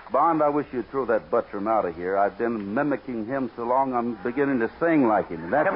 Bond, I wish you'd throw that Buttram out of here. I've been mimicking him so long I'm beginning to sing like him. That's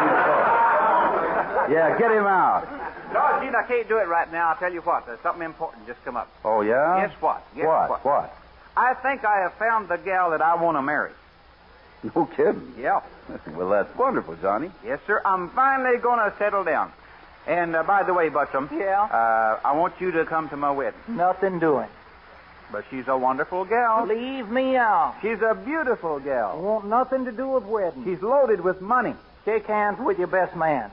Yeah, get him out. No, Gene, I can't do it right now. I'll tell you what. There's something important just come up. Oh, yeah? Guess what? What? I think I have found the gal that I want to marry. No kidding. Yeah. Well, that's wonderful, Johnny. Yes, sir. I'm finally going to settle down. And by the way, Buttram. Yeah? I want you to come to my wedding. Nothing doing. But she's a wonderful gal. Leave me out. She's a beautiful I gal. want nothing to do with wedding. She's loaded with money. Shake hands with your best man.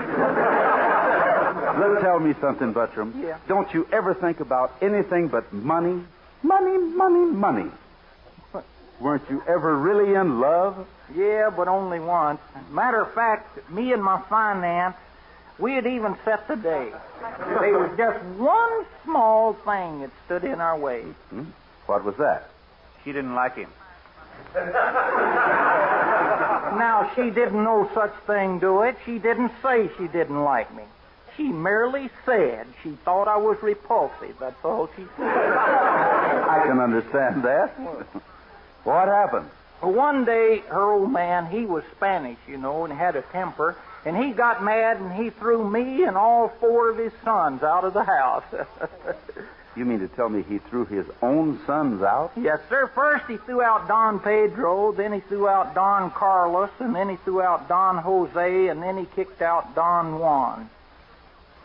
Let's tell me something, Buttram. Yeah. Don't you ever think about anything but money? Money, money, money. Weren't you ever really in love? Yeah, but only once. Matter of fact, me and my finance, we had even set the day. There was just one small thing that stood in our way. What was that? She didn't like him. Now, she didn't know such thing do it. She didn't say she didn't like me. She merely said she thought I was repulsive. That's all she said. I can understand that. What happened? Well, one day, her old man, he was Spanish, you know, and had a temper, and he got mad and he threw me and all 4 of his sons out of the house. You mean to tell me he threw his own sons out? Yes, sir. First he threw out Don Pedro, then he threw out Don Carlos, and then he threw out Don Jose, and then he kicked out Don Juan.